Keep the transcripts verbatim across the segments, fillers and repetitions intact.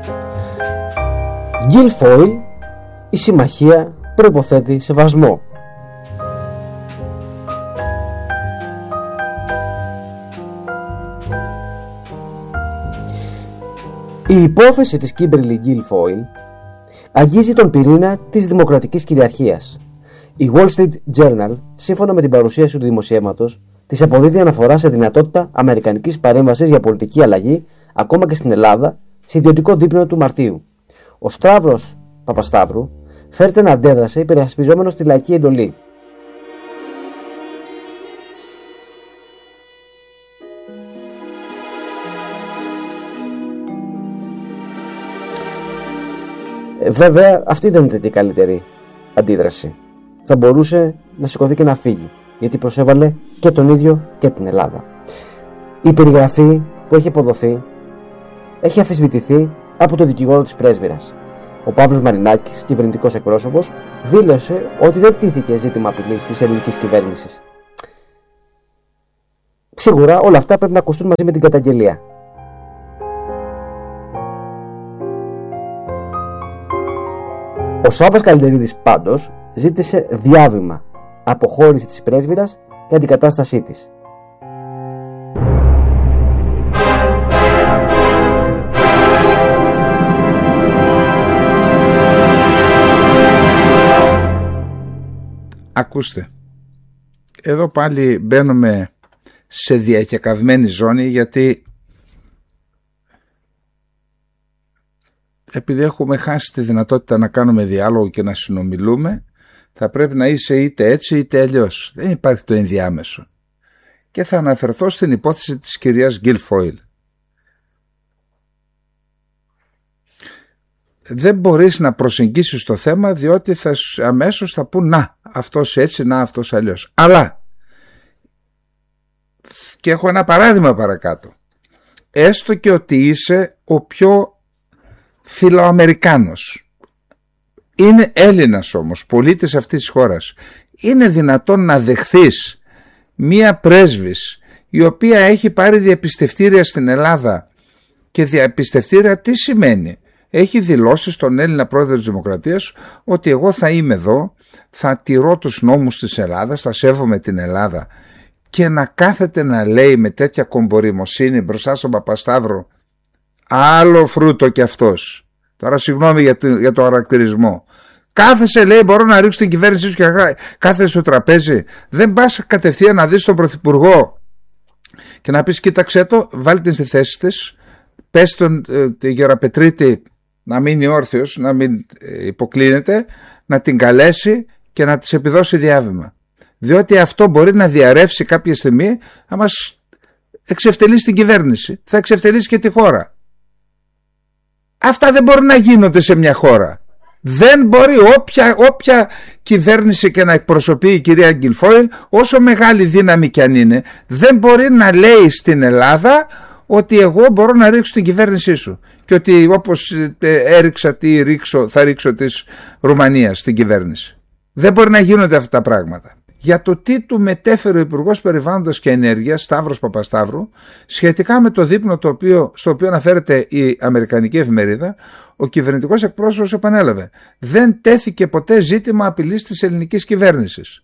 Guilfoyle, η συμμαχία προϋποθέτει σεβασμό. Η υπόθεση της Kimberly Guilfoyle αγγίζει τον πυρήνα της δημοκρατικής κυριαρχίας. Η Wall Street Journal, σύμφωνα με την παρουσίαση του δημοσιεύματος, της αποδίδει αναφορά σε δυνατότητα αμερικανικής παρέμβασης για πολιτική αλλαγή ακόμα και στην Ελλάδα, σε ιδιωτικό δείπνο του Μαρτίου. Ο Σταύρος Παπασταύρου φέρεται να αντέδρασε υπερασπιζόμενος τη λαϊκή εντολή. Βέβαια, αυτή δεν ήταν η καλύτερη αντίδραση. Θα μπορούσε να σηκωθεί και να φύγει, γιατί προσέβαλε και τον ίδιο και την Ελλάδα. Η περιγραφή που έχει αποδοθεί έχει αμφισβητηθεί από τον δικηγόρο της πρέσβυρας. Ο Παύλος Μαρινάκης, κυβερνητικός εκπρόσωπος, δήλωσε ότι δεν τίθηκε ζήτημα απειλής της ελληνικής κυβέρνησης. Σίγουρα όλα αυτά πρέπει να ακουστούν μαζί με την καταγγελία. Ο Σάββας Καλντερίδης πάντως ζήτησε διάβημα, αποχώρηση της πρέσβυρας και αντικατάστασή της. Ακούστε, εδώ πάλι μπαίνουμε σε διακεκαυμένη ζώνη, γιατί επειδή έχουμε χάσει τη δυνατότητα να κάνουμε διάλογο και να συνομιλούμε, θα πρέπει να είσαι είτε έτσι είτε αλλιώς. Δεν υπάρχει το ενδιάμεσο. Και θα αναφερθώ στην υπόθεση της κυρίας Guilfoyle. Δεν μπορείς να προσεγγίσεις το θέμα, διότι θα, αμέσως θα πούν να, αυτός έτσι, να, αυτός αλλιώς. Αλλά, και έχω ένα παράδειγμα παρακάτω, έστω και ότι είσαι ο πιο φιλοαμερικάνος, είναι Έλληνας όμως, πολίτης αυτής της χώρας, είναι δυνατόν να δεχθείς μία πρέσβης η οποία έχει πάρει διαπιστευτήρια στην Ελλάδα? Και διαπιστευτήρια τι σημαίνει? Έχει δηλώσει στον Έλληνα πρόεδρο της Δημοκρατίας ότι εγώ θα είμαι εδώ, θα τηρώ τους νόμους της Ελλάδας, θα σέβομαι την Ελλάδα, και να κάθεται να λέει με τέτοια κομπορημοσύνη μπροστά στον Παπασταύρο, άλλο φρούτο κι αυτός. Τώρα συγγνώμη για το, για το χαρακτηρισμό. Κάθεσαι, λέει, μπορώ να ρίξω την κυβέρνησή σου και κάθεσαι στο τραπέζι. Δεν πας κατευθείαν να δεις τον Πρωθυπουργό και να πεις κοίταξέ το, βάλει την στη θέση της, πες τον ε, τη Γεραπετρίτη να μείνει όρθιος, να μην ε, υποκλίνεται, να την καλέσει και να της επιδώσει διάβημα. Διότι αυτό μπορεί να διαρρεύσει κάποια στιγμή, να μας εξευτελίσει την κυβέρνηση, θα εξευτελίσει και τη χώρα. Αυτά δεν μπορούν να γίνονται σε μια χώρα. Δεν μπορεί όποια, όποια κυβέρνηση και να εκπροσωπεί η κυρία Guilfoyle, όσο μεγάλη δύναμη κι αν είναι, δεν μπορεί να λέει στην Ελλάδα ότι εγώ μπορώ να ρίξω την κυβέρνησή σου και ότι όπως έριξα τι ρίξω, θα ρίξω της Ρουμανίας στην κυβέρνηση. Δεν μπορεί να γίνονται αυτά τα πράγματα. Για το τι του μετέφερε ο Υπουργός Περιβάλλοντος και Ενέργειας Σταύρος Παπασταύρου σχετικά με το δείπνο το οποίο, στο οποίο αναφέρεται η Αμερικανική εφημερίδα, ο κυβερνητικός εκπρόσωπος επανέλαβε: δεν τέθηκε ποτέ ζήτημα απειλής της ελληνικής κυβέρνησης.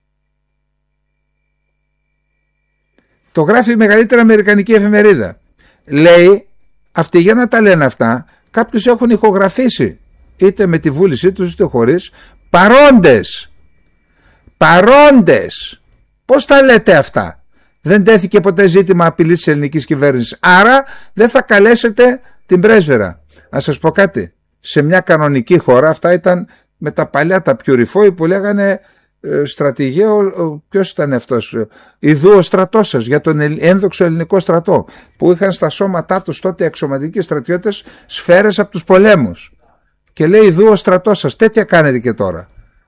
Το γράφει η μεγαλύτερη Αμερικανική εφημερίδα. Λέει, αυτοί για να τα λένε αυτά, κάποιους έχουν ηχογραφήσει, είτε με τη βούλησή τους είτε χωρίς, παρόντες. Παρόντες. Πώς τα λέτε αυτά? Δεν τέθηκε ποτέ ζήτημα απειλής της ελληνικής κυβέρνησης. Άρα δεν θα καλέσετε την πρέσβερα. Να σας πω κάτι. Σε μια κανονική χώρα, αυτά ήταν με τα παλιά τα πιουριφόη που λέγανε ε, στρατηγείο, ποιος ήταν αυτός? Ιδού ο στρατός σας, για τον ένδοξο ελληνικό στρατό, που είχαν στα σώματά τους τότε αξιωματικοί στρατιώτες σφαίρες από τους πολέμους. Και λέει ιδού ο στρατός σας. Τέτοια κάνετε και τώρα.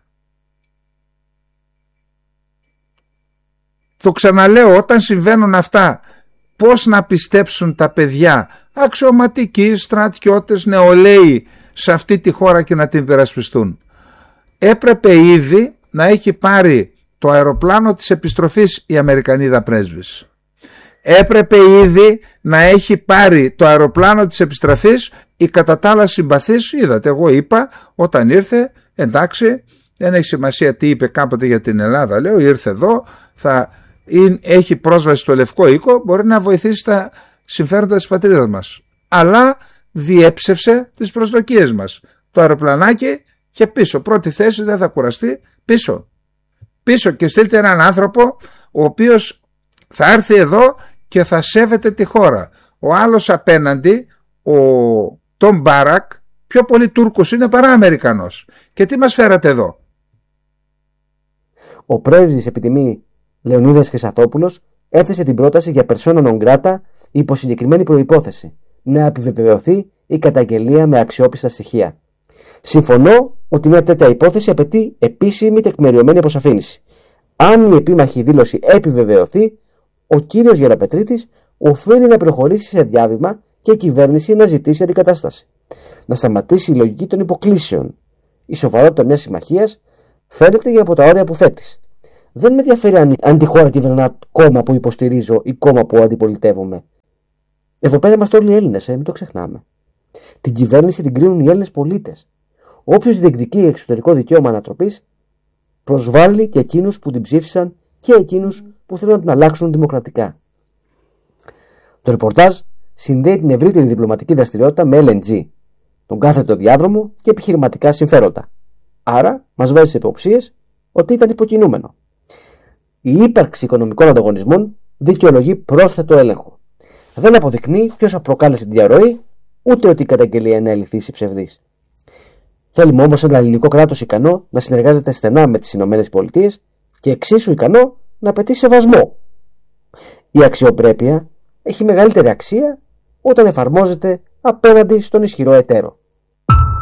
Το ξαναλέω, όταν συμβαίνουν αυτά, πώς να πιστέψουν τα παιδιά, αξιωματικοί, στρατιώτες, νεολαίοι σε αυτή τη χώρα και να την υπερασπιστούν? Έπρεπε ήδη να έχει πάρει το αεροπλάνο της επιστροφής η Αμερικανίδα πρέσβης. έπρεπε ήδη να έχει πάρει το αεροπλάνο της επιστροφής ή κατά τα άλλα συμπαθής. Είδατε, εγώ είπα όταν ήρθε, εντάξει, δεν έχει σημασία τι είπε κάποτε για την Ελλάδα, λέω, ήρθε εδώ, θα έχει πρόσβαση στο Λευκό Οίκο, μπορεί να βοηθήσει τα συμφέροντα της πατρίδας μας. Αλλά διέψευσε τις προσδοκίες μας. Το αεροπλανάκι και πίσω, πρώτη θέση, δεν θα κουραστεί, πίσω. Πίσω και στείλτε έναν άνθρωπο ο οποίος θα έρθει εδώ και θα σέβεται τη χώρα. Ο άλλος απέναντι, ο Τον Μπάρακ, πιο πολύ Τούρκος είναι παρά Αμερικανός. Και τι μας φέρατε εδώ? Ο πρέσβης επιτιμή Λεωνίδας Χρυσατόπουλος έθεσε την πρόταση για persona non grata υπό συγκεκριμένη προϋπόθεση: να επιβεβαιωθεί η καταγγελία με αξιόπιστα στοιχεία. Συμφωνώ ότι μια τέτοια υπόθεση απαιτεί επίσημη τεκμηριωμένη αποσαφήνιση. Αν η επίμαχη δήλωση επιβεβαιωθεί, ο κύριος Γεραπετρίτης οφείλει να προχωρήσει σε διάβημα και η κυβέρνηση να ζητήσει αντικατάσταση. Να σταματήσει η λογική των υποκλήσεων. Η σοβαρότητα μιας συμμαχίας φαίνεται και από τα όρια που θέτεις. Δεν με ενδιαφέρει αν, αν τη χώρα κυβερνά κόμμα που υποστηρίζω ή κόμμα που αντιπολιτεύομαι. Εδώ πέρα είμαστε όλοι Έλληνες, ε, μην το ξεχνάμε. Την κυβέρνηση την κρίνουν οι Έλληνες πολίτες. Όποιος διεκδικεί εξωτερικό δικαίωμα ανατροπής, προσβάλλει και εκείνους που την ψήφισαν και εκείνους που θέλουν να την αλλάξουν δημοκρατικά. Το ρεπορτάζ συνδέει την ευρύτερη διπλωματική δραστηριότητα με ελ εν τζι, τον κάθετο διάδρομο και επιχειρηματικά συμφέροντα. Άρα μας βάζει σε υποψίες ότι ήταν υποκινούμενο. Η ύπαρξη οικονομικών ανταγωνισμών δικαιολογεί πρόσθετο έλεγχο. Δεν αποδεικνύει ποιος προκάλεσε τη διαρροή, ούτε ότι η καταγγελία είναι αληθής ή ψευδής. Θέλουμε όμως ένα ελληνικό κράτος ικανό να συνεργάζεται στενά με τις ΗΠΑ και εξίσου ικανό να απαιτεί σεβασμό. Η αξιοπρέπεια έχει μεγαλύτερη αξία όταν εφαρμόζεται απέναντι στον ισχυρό εταίρο.